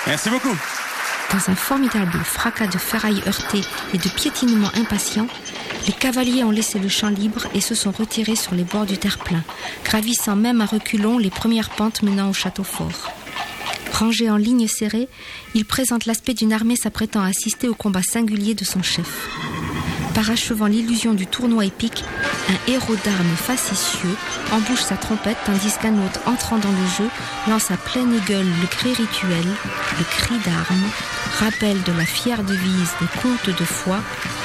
Merci beaucoup. Dans un formidable fracas de ferrailles heurtées et de piétinements impatients, les cavaliers ont laissé le champ libre et se sont retirés sur les bords du terre-plein, gravissant même à reculons les premières pentes menant au château fort. Rangés en ligne serrée, ils présentent l'aspect d'une armée s'apprêtant à assister au combat singulier de son chef. Parachevant l'illusion du tournoi épique, un héros d'armes facétieux embouche sa trompette tandis qu'un autre, entrant dans le jeu, lance à pleine gueule le cri rituel, le cri d'armes, rappel de la fière devise des contes de foi.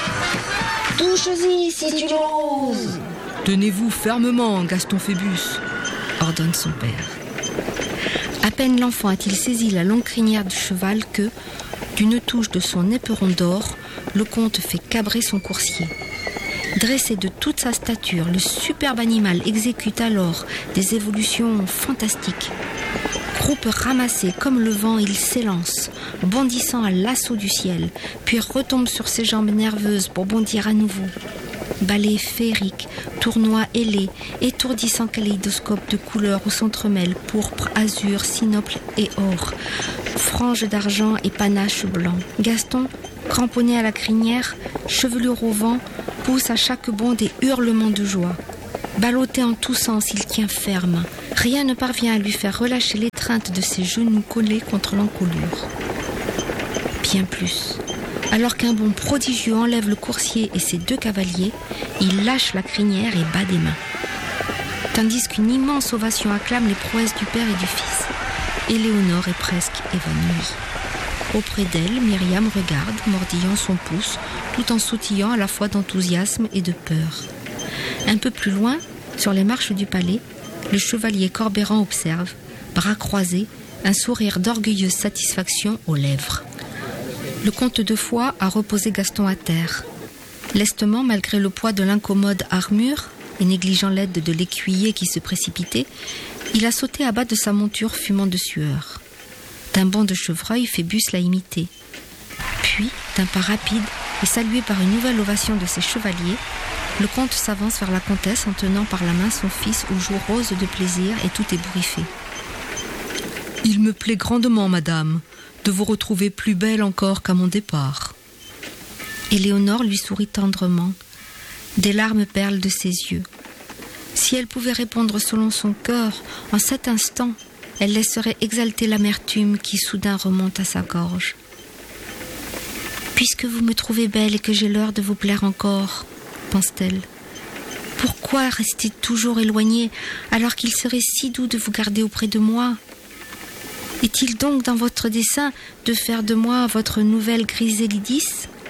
« Touche-y si tu l'oses !»« Tenez-vous fermement, Gaston Phébus !» ordonne son père. À peine l'enfant a-t-il saisi la longue crinière du cheval que, d'une touche de son éperon d'or, le comte fait cabrer son coursier. Dressé de toute sa stature, le superbe animal exécute alors des évolutions fantastiques. Croupe ramassé comme le vent, il s'élance, bondissant à l'assaut du ciel, puis retombe sur ses jambes nerveuses pour bondir à nouveau. Ballet féerique, tournoi ailé, étourdissant kaléidoscope de couleurs où s'entremêlent pourpre, azur, sinople et or, franges d'argent et panaches blancs. Gaston, cramponné à la crinière, chevelure au vent, pousse à chaque bond des hurlements de joie. Ballotté en tous sens, il tient ferme. Rien ne parvient à lui faire relâcher l'étreinte de ses genoux collés contre l'encolure. Bien plus. Alors qu'un bond prodigieux enlève le coursier et ses deux cavaliers, il lâche la crinière et bat des mains. Tandis qu'une immense ovation acclame les prouesses du père et du fils. Éléonore est presque évanouie. Auprès d'elle, Myriam regarde, mordillant son pouce, tout en sautillant à la fois d'enthousiasme et de peur. Un peu plus loin, sur les marches du palais, le chevalier Corbeyran observe, bras croisés, un sourire d'orgueilleuse satisfaction aux lèvres. Le comte de Foix a reposé Gaston à terre. Lestement, malgré le poids de l'incommode armure, et négligeant l'aide de l'écuyer qui se précipitait, il a sauté à bas de sa monture fumant de sueur. D'un bond de chevreuil, Phébus l'a imité. Puis, d'un pas rapide et salué par une nouvelle ovation de ses chevaliers, le comte s'avance vers la comtesse en tenant par la main son fils aux joues roses de plaisir et tout ébouriffé. « Il me plaît grandement, madame, de vous retrouver plus belle encore qu'à mon départ. » Éléonore lui sourit tendrement. Des larmes perlent de ses yeux. Si elle pouvait répondre selon son cœur, en cet instant, elle laisserait exalter l'amertume qui soudain remonte à sa gorge. « Puisque vous me trouvez belle et que j'ai l'heure de vous plaire encore, pense-t-elle, pourquoi rester toujours éloignée alors qu'il serait si doux de vous garder auprès de moi ? Est-il donc dans votre dessein de faire de moi votre nouvelle Grisélidis ?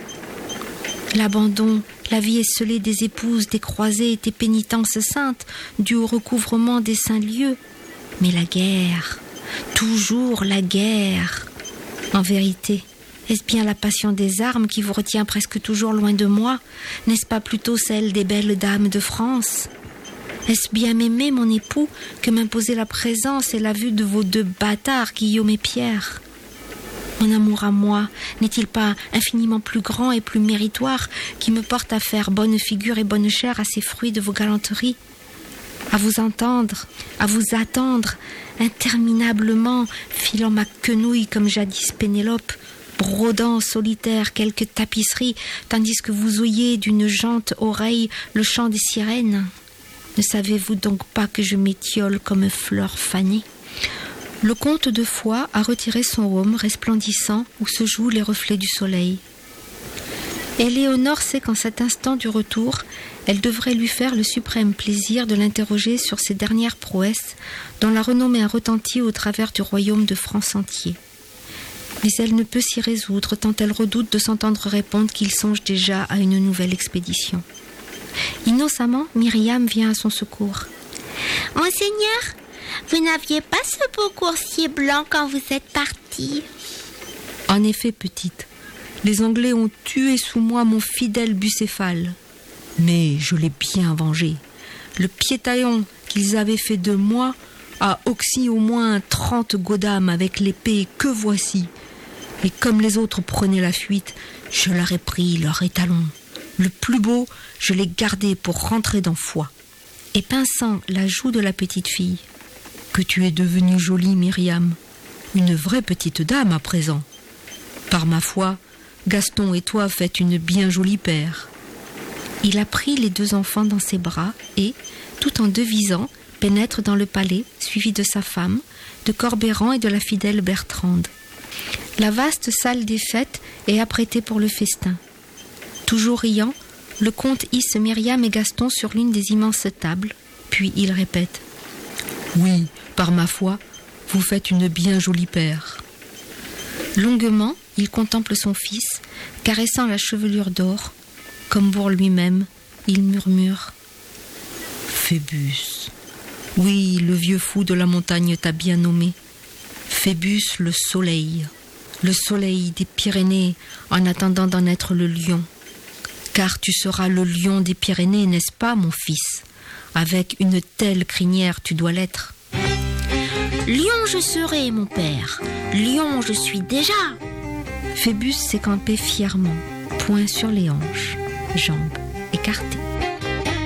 L'abandon, la vie esselée des épouses, des croisées et des pénitences saintes, dues au recouvrement des saints lieux. Mais la guerre, toujours la guerre. En vérité, est-ce bien la passion des armes qui vous retient presque toujours loin de moi ? N'est-ce pas plutôt celle des belles dames de France ? Est-ce bien m'aimer, mon époux, que m'imposer la présence et la vue de vos deux bâtards, Guillaume et Pierre ? Mon amour à moi n'est-il pas infiniment plus grand et plus méritoire qui me porte à faire bonne figure et bonne chère à ces fruits de vos galanteries ? À vous entendre, à vous attendre, interminablement, filant ma quenouille comme jadis Pénélope, brodant solitaire quelques tapisseries, tandis que vous ouillez d'une jante oreille le chant des sirènes. Ne savez-vous donc pas que je m'étiole comme fleur fanée ? Le comte de Foix a retiré son aume resplendissant où se jouent les reflets du soleil. Éléonore sait qu'en cet instant du retour, elle devrait lui faire le suprême plaisir de l'interroger sur ses dernières prouesses, dont la renommée a retenti au travers du royaume de France entier. Mais elle ne peut s'y résoudre tant elle redoute de s'entendre répondre qu'il songe déjà à une nouvelle expédition. Innocemment, Myriam vient à son secours. « Monseigneur, vous n'aviez pas ce beau coursier blanc quand vous êtes parti ?» En effet, petite, les Anglais ont tué sous moi mon fidèle Bucéphale. Mais je l'ai bien vengé. Le piétaillon qu'ils avaient fait de moi a oxy au moins 30 godames avec l'épée que voici. Et comme les autres prenaient la fuite, je leur ai pris leur étalon. Le plus beau, je l'ai gardé pour rentrer dans Foix. Et pinçant la joue de la petite fille. « Que tu es devenue jolie, Myriam. une vraie petite dame à présent. Par ma foi, Gaston et toi faites une bien jolie paire. » Il a pris les 2 enfants dans ses bras et, tout en devisant, pénètre dans le palais, suivi de sa femme, de Corbeyran et de la fidèle Bertrande. La vaste salle des fêtes est apprêtée pour le festin. Toujours riant, le comte hisse Myriam et Gaston sur l'une des immenses tables, puis il répète « Oui, par ma foi, vous faites une bien jolie paire. » Longuement, il contemple son fils, caressant la chevelure d'or. Comme pour lui-même, il murmure « Phébus, oui, le vieux fou de la montagne t'a bien nommé. Phébus le soleil des Pyrénées en attendant d'en être le lion. Car tu seras le lion des Pyrénées, n'est-ce pas, mon fils? Avec une telle crinière, tu dois l'être. » « Lion je serai, mon père. Lion je suis déjà. » Phébus s'est campé fièrement, poing sur les hanches, jambes écartées.